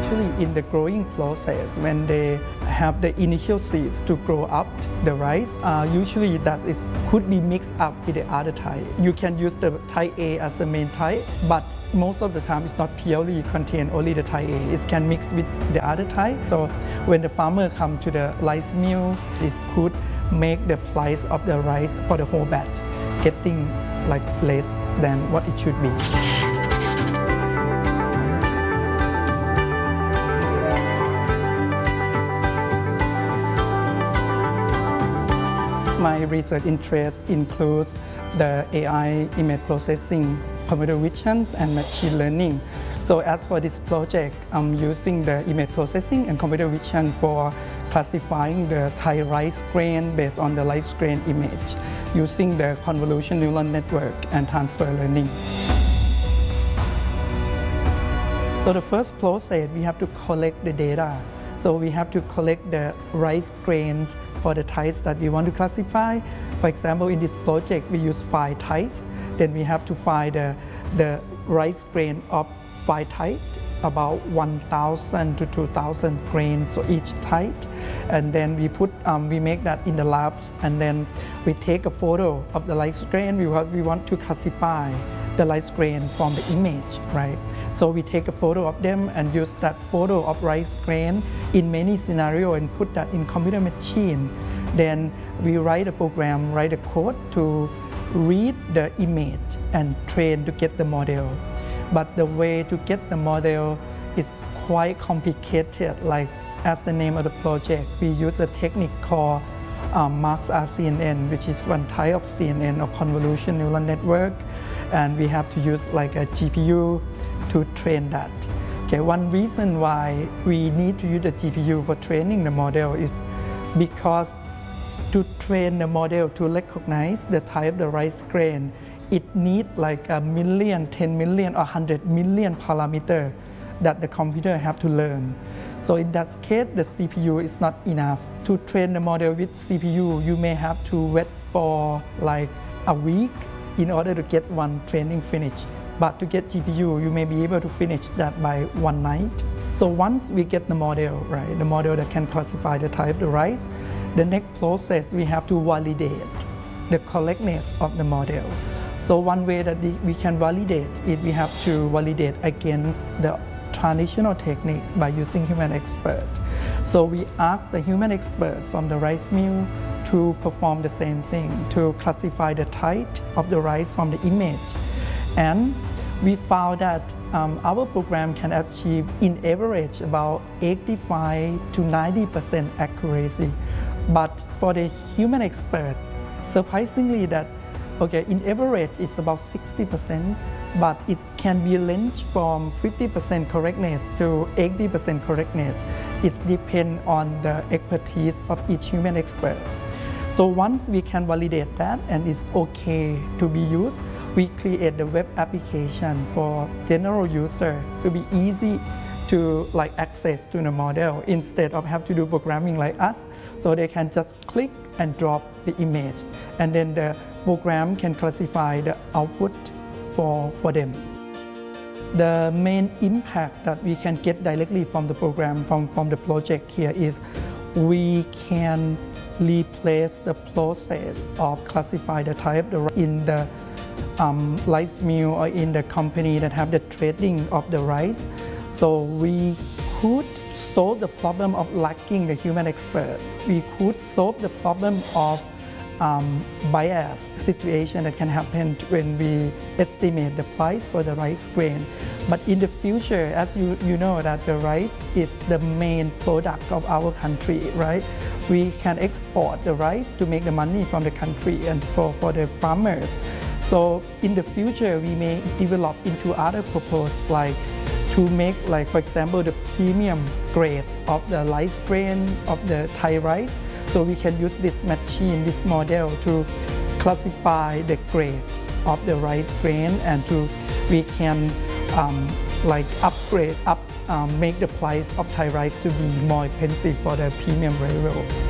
actually in the growing process, when they have the initial seeds to grow up the rice, usually that could be mixed up with the other type. You can use the type A as the main type, but most of the time it's not purely contain only the type A. It can mix with the other type. So when the farmer come to the rice mill, it could make the price of the rice for the whole batch getting like less than what it should be. My research interest includes the AI image processing, computer vision, and machine learning. So as for this project, I'm using the image processing and computer vision for classifying the Thai rice grain based on the rice grain image using the convolutional neural network and transfer learning. So the first process, we have to collect the data. So we have to collect the rice grains for the types that we want to classify. For example, in this project, we use 5 types. Then we have to find the rice grain of 5 types, about 1,000 to 2,000 grains for each type. And then we make that in the labs, and then we take a photo of the rice grain. We want to classify the rice grain from the image, right? So we take a photo of them and use that photo of rice grain in many scenarios and put that in computer machine. Then we write a program, write a code to read the image and train to get the model. But the way to get the model is quite complicated. Like as the name of the project, we use a technique called Max-RCNN, which is one type of CNN or convolutional neural network, and we have to use like a GPU to train that. Okay, one reason why we need to use the GPU for training the model is because to train the model to recognize the type of the rice grain, it needs like 1 million, 10 million, or 100 million parameters that the computer have to learn. So in that case, the CPU is not enough. To train the model with CPU, you may have to wait for like a week in order to get one training finished. But to get GPU, you may be able to finish that by one night. So once we get the model, right, the model that can classify the type of the rice, the next process we have to validate the correctness of the model. So one way that we can validate it, we have to validate against the traditional technique by using human expert. So we ask the human expert from the rice mill to perform the same thing, to classify the type of the rice from the image. And we found that our program can achieve, in average, about 85 to 90% accuracy. But for the human expert, surprisingly that, okay, in average, it's about 60%, but it can be ranged from 50% correctness to 80% correctness. It depends on the expertise of each human expert. So once we can validate that and it's okay to be used, we create the web application for general user to be easy to access to the model instead of have to do programming like us. So they can just click and drop the image, and then the program can classify the output for them. The main impact that we can get directly from the program, from the project here, is we can replace the process of classify the type in the rice mill or in the company that have the trading of the rice. So we could solve the problem of lacking the human expert. We could solve the problem of bias situation that can happen when we estimate the price for the rice grain. But in the future, as you know that the rice is the main product of our country, right? We can export the rice to make the money from the country and for the farmers. So in the future, we may develop into other purpose, like to make, for example, the premium grade of the rice grain of the Thai rice. So we can use this machine, this model, to classify the grade of the rice grain, and we can upgrade, make the price of Thai rice to be more expensive for the premium level.